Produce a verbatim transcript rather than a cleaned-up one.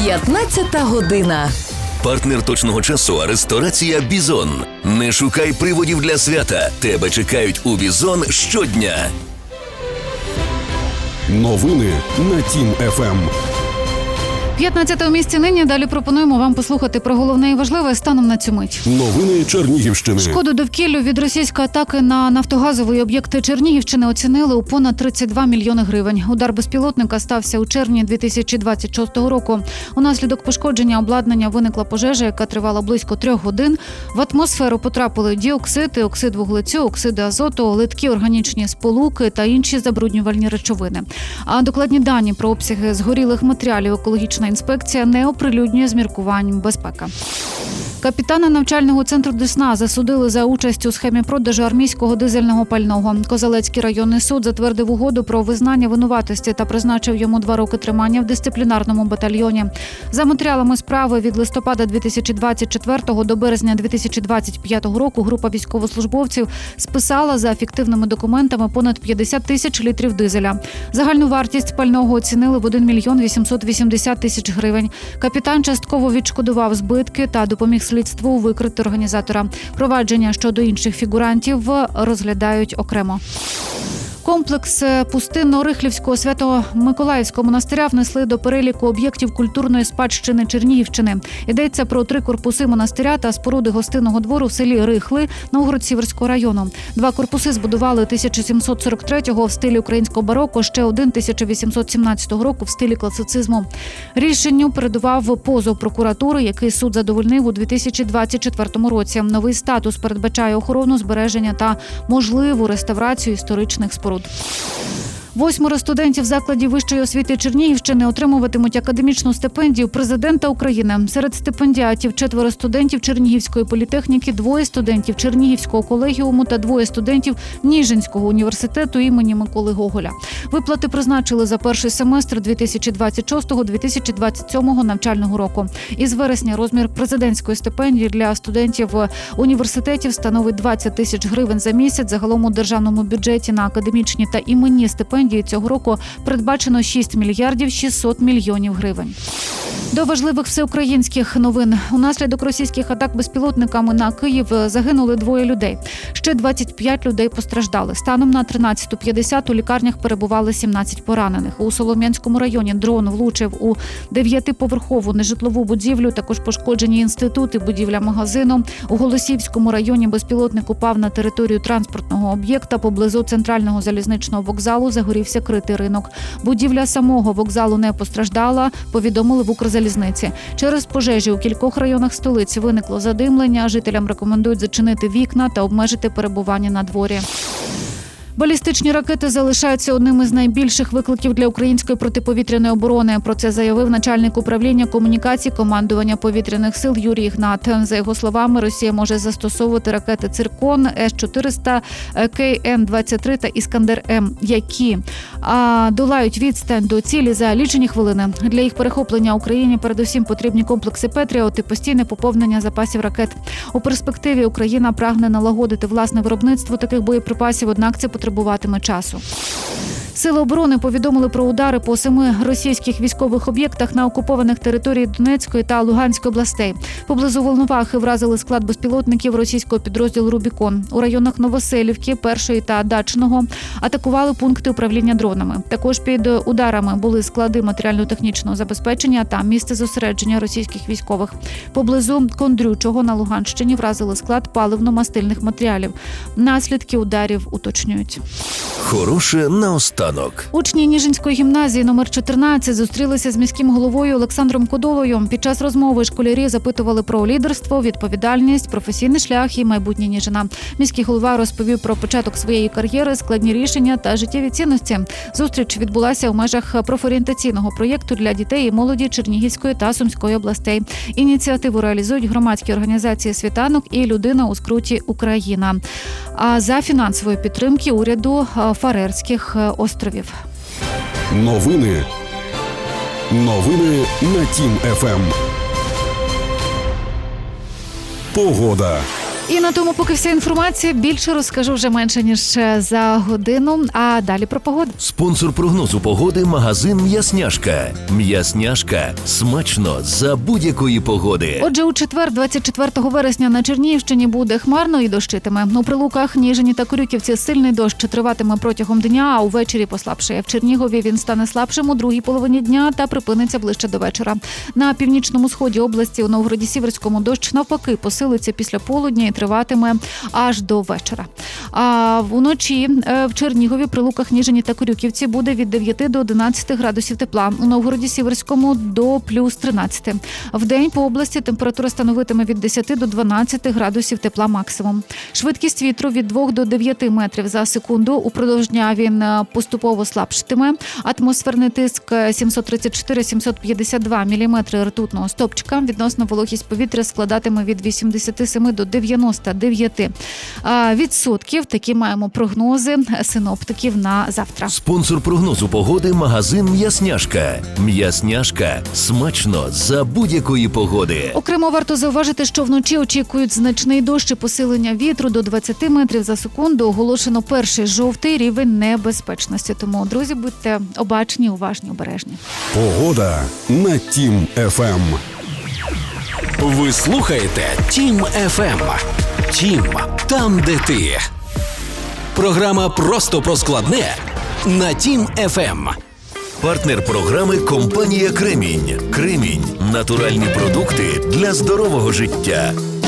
п'ятнадцята година. Партнер точного часу – ресторація «Бізон». Не шукай приводів для свята. Тебе чекають у «Бізон» щодня. Новини на Тім еф ем. п'ятнадцяте місці нині. Далі пропонуємо вам послухати про головне і важливе станом на цю мить. Новини Чернігівщини. Шкоду довкіллю від російської атаки на нафтогазові об'єкти Чернігівщини оцінили у понад тридцять два мільйони гривень. Удар безпілотника стався у червні дві тисячі двадцять шостого року. Унаслідок пошкодження обладнання виникла пожежа, яка тривала близько трьох годин. В атмосферу потрапили діоксиди, оксид вуглецю, оксиди азоту, литкі органічні сполуки та інші забруднювальні речовини. А докладні дані про обсяги згорілих матеріалів екологічної інспекція не оприлюднює з міркувань безпека. Капітана навчального центру Десна засудили за участь у схемі продажу армійського дизельного пального. Козелецький районний суд затвердив угоду про визнання винуватості та призначив йому два роки тримання в дисциплінарному батальйоні. За матеріалами справи від листопада дві тисячі двадцять четвертого до березня дві тисячі двадцять п'ятого року група військовослужбовців списала за фіктивними документами понад п'ятдесят тисяч літрів дизеля. Загальну вартість пального оцінили в один мільйон вісімсот вісімдесят тисяч гривень. Капітан частково відшкодував збитки та допоміг слідству викрити організатора. Провадження щодо інших фігурантів розглядають окремо. Комплекс Пустинно-Рихлівського Свято-Миколаївського монастиря внесли до переліку об'єктів культурної спадщини Чернігівщини. Йдеться про три корпуси монастиря та споруди гостинного двору в селі Рихли Новгород-Сіверського району. Два корпуси збудували тисяча сімсот сорок третього в стилі українського бароко, ще один тисяча вісімсот сімнадцятого року в стилі класицизму. Рішенню передував позов прокуратури, який суд задовольнив у дві тисячі двадцять четвертому році. Новий статус передбачає охорону, збереження та можливу реставрацію історичних споруд. Восьмеро студентів закладів вищої освіти Чернігівщини отримуватимуть академічну стипендію президента України. Серед стипендіатів четверо студентів Чернігівської політехніки, двоє студентів Чернігівського колегіуму та двоє студентів Ніжинського університету імені Миколи Гоголя. Виплати призначили за перший семестр дві тисячі двадцять шостого - дві тисячі двадцять сьомого навчального року. Із вересня розмір президентської стипендії для студентів університетів становить двадцять тисяч гривень за місяць. Загалом у державному бюджеті на академічні та іменні стипендії цього року передбачено шість мільярдів шістсот мільйонів гривень. До важливих всеукраїнських новин. Унаслідок російських атак безпілотниками на Київ загинули двоє людей. Ще двадцять п'ять людей постраждали. Станом на тринадцяту п'ятдесят у лікарнях перебували сімнадцять поранених. У Солом'янському районі дрон влучив у дев'ятиповерхову нежитлову будівлю, також пошкоджені інститути, будівля магазину. У Голосіївському районі безпілотник упав на територію транспортного об'єкта. Поблизу центрального залізничного вокзалу загорівся критий ринок. Будівля самого вокзалу не постраждала, повідомили в Укрзалізниці. Через пожежі у кількох районах столиці виникло задимлення. Жителям рекомендують зачинити вікна та обмежити перебування на дворі. Балістичні ракети залишаються одним із найбільших викликів для української протиповітряної оборони. Про це заявив начальник управління комунікацій командування повітряних сил Юрій Ігнат. За його словами, Росія може застосовувати ракети «Циркон», С чотириста, Кей Ен двадцять три та «Іскандер-М», які а, долають відстань до цілі за лічені хвилини. Для їх перехоплення Україні передусім потрібні комплекси «Петріот» і постійне поповнення запасів ракет. У перспективі Україна прагне налагодити власне виробництво таких боєприпасів, однак це потребуватиме часу. Сили оборони повідомили про удари по семи російських військових об'єктах на окупованих територіях Донецької та Луганської областей. Поблизу Волновахи вразили склад безпілотників російського підрозділу «Рубікон». У районах Новоселівки, Першої та Дачного атакували пункти управління дронами. Також під ударами були склади матеріально-технічного забезпечення та місце зосередження російських військових. Поблизу Кондрючого на Луганщині вразили склад паливно-мастильних матеріалів. Наслідки ударів уточнюють. Хороше наостанок. Учні Ніжинської гімназії номер чотирнадцять зустрілися з міським головою Олександром Кодолою. Під час розмови школярі запитували про лідерство, відповідальність, професійний шлях і майбутнє Ніжина. Міський голова розповів про початок своєї кар'єри, складні рішення та життєві цінності. Зустріч відбулася у межах профорієнтаційного проєкту для дітей і молоді Чернігівської та Сумської областей. Ініціативу реалізують громадські організації «Світанок» і «Людина у скруті Україна». А за фінансової підтримки уряду Фарерських островів. Новини. Новини на Тім еф ем. Погода. І на тому поки вся інформація. Більше розкажу вже менше, ніж за годину. А далі про погоду. Спонсор прогнозу погоди – магазин «М'ясняшка». «М'ясняшка» – смачно за будь-якої погоди. Отже, у четвер, двадцять четвертого вересня, на Чернігівщині буде хмарно і дощитиме. У Прилуках, Ніжині та Корюківці сильний дощ триватиме протягом дня, а увечері послабшає. В Чернігові він стане слабшим у другій половині дня та припиниться ближче до вечора. На північному сході області у Новгороді-Сіверському дощ навпаки посилиться після полудня і триватиме аж до вечора. А вночі в Чернігові, Прилуках, Ніжині та Корюківці буде від дев'яти до одинадцяти градусів тепла. У Новгороді-Сіверському до плюс тринадцяти. Вдень по області температура становитиме від десяти до дванадцяти градусів тепла максимум. Швидкість вітру від двох до дев'яти метрів за секунду. Упродовж дня він поступово слабшатиме. Атмосферний тиск сімсот тридцять чотири - сімсот п'ятдесят два міліметри ртутного стовпчика. Відносно вологість повітря складатиме від вісімдесят сім до дев'яносто дев'ять відсотків. Такі маємо прогнози синоптиків на завтра. Спонсор прогнозу погоди – магазин «М'ясняшка». «М'ясняшка» – смачно за будь-якої погоди. Окремо варто зауважити, що вночі очікують значний дощ і посилення вітру до двадцяти метрів за секунду. Оголошено перший жовтий рівень небезпечності. Тому, друзі, будьте обачні, уважні, обережні. Погода на Тім еф ем. Ви слухаєте Тім еф ем. Тім – там, де ти. Програма «Просто про складне» на Тім еф ем. Партнер програми – компанія «Кремінь». «Кремінь» – натуральні продукти для здорового життя.